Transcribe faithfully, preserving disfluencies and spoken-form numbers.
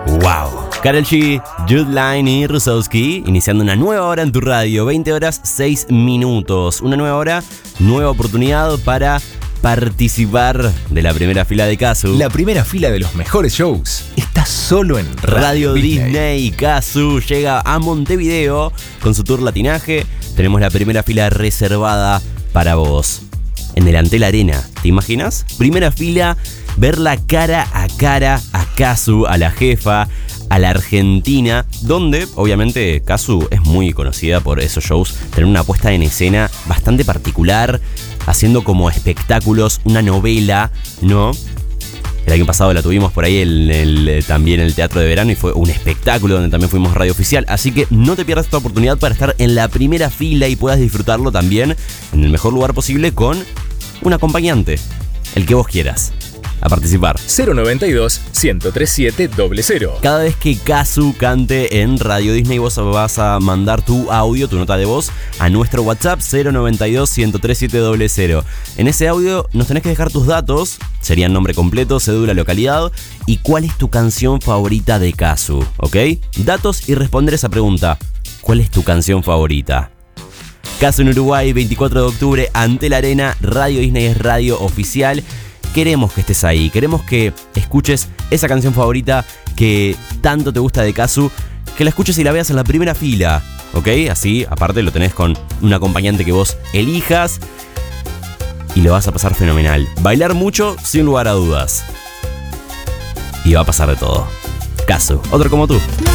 Wow. Karol G, Jude Line y Rusowski iniciando una nueva hora en tu radio. veinte horas, seis minutos. Una nueva hora, nueva oportunidad para participar de la primera fila de Kazu. La primera fila de los mejores shows está solo en Radio, Radio Disney. Disney. Kazu llega a Montevideo con su tour latinaje. Tenemos la primera fila reservada para vos. En Delantel Arena, ¿te imaginas? Primera fila, verla cara a cara a Kazu, a la jefa, a la Argentina, donde obviamente Kazu es muy conocida por esos shows, tener una puesta en escena bastante particular, haciendo como espectáculos, una novela, ¿no? El año pasado la tuvimos por ahí el, el, también en el Teatro de Verano y fue un espectáculo donde también fuimos radio oficial. Así que no te pierdas esta oportunidad para estar en la primera fila y puedas disfrutarlo también en el mejor lugar posible con un acompañante, el que vos quieras. A participar. cero noventa y dos, ciento treinta y siete, cero cero. Cada vez que Kazu cante en Radio Disney, vos vas a mandar tu audio, tu nota de voz, a nuestro WhatsApp cero noventa y dos, ciento treinta y siete, cero cero. En ese audio nos tenés que dejar tus datos, serían nombre completo, cédula, localidad y cuál es tu canción favorita de Kazu, ¿ok? Datos y responder esa pregunta. ¿Cuál es tu canción favorita? Kazu en Uruguay, veinticuatro de octubre, ante la arena. Radio Disney es radio oficial. Queremos que estés ahí, queremos que escuches esa canción favorita que tanto te gusta de Kazu, que la escuches y la veas en la primera fila, ¿ok? Así, aparte lo tenés con un acompañante que vos elijas y lo vas a pasar fenomenal. Bailar mucho, sin lugar a dudas. Y va a pasar de todo. Kazu, otro como tú.